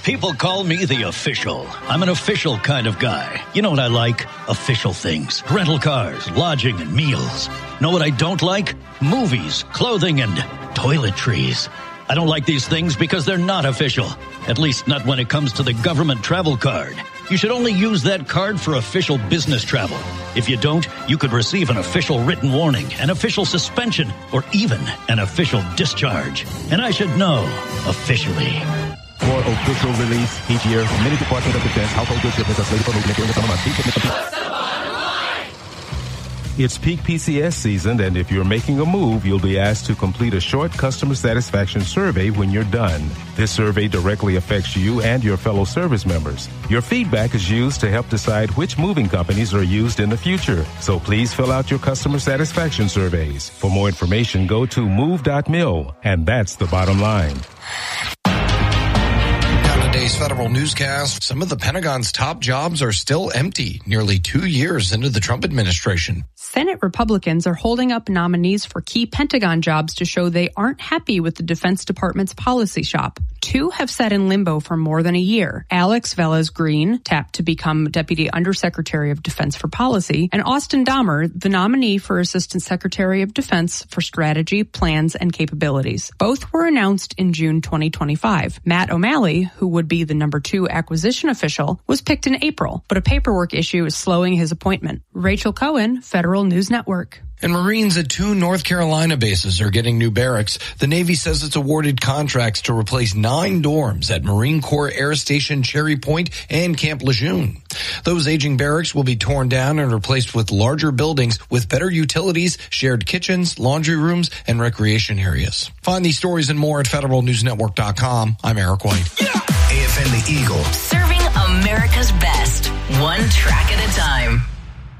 People call me the official. I'm an official kind of guy. You know what I like? Official things. Rental cars, lodging, and meals. Know what I don't like? Movies, clothing, and toiletries. I don't like these things because they're not official. At least not when it comes to the government travel card. You should only use that card for official business travel. If you don't, you could receive an official written warning, an official suspension, or even an official discharge. And I should know officially. For official release each year, many Department of Defense household goods shipments are slated for movement during the summer months. It's peak PCS season, and if you're making a move, you'll be asked to complete a short customer satisfaction survey when you're done. This survey directly affects you and your fellow service members. Your feedback is used to help decide which moving companies are used in the future. So please fill out your customer satisfaction surveys. For more information, go to move.mil, and that's the bottom line. Today's federal newscast, some of the Pentagon's top jobs are still empty, nearly 2 years into the Trump administration. Senate Republicans are holding up nominees for key Pentagon jobs to show they aren't happy with the Defense Department's policy shop. 2 have sat in limbo for more than a year. Alex Velez-Green, tapped to become Deputy Undersecretary of Defense for Policy, and Austin Dahmer, the nominee for Assistant Secretary of Defense for Strategy, Plans, and Capabilities. Both were announced in June 2025. Matt O'Malley, who would be the number 2 acquisition official, was picked in April, but a paperwork issue is slowing his appointment. Rachel Cohen, Federal News Network. And Marines at 2 North Carolina bases are getting new barracks. The Navy says it's awarded contracts to replace 9 dorms at Marine Corps Air Station Cherry Point and Camp Lejeune. Those aging barracks will be torn down and replaced with larger buildings with better utilities, shared kitchens, laundry rooms, and recreation areas. Find these stories and more at federalnewsnetwork.com. I'm Eric White. Yeah. AFN The Eagle. Serving America's best, one track at a time.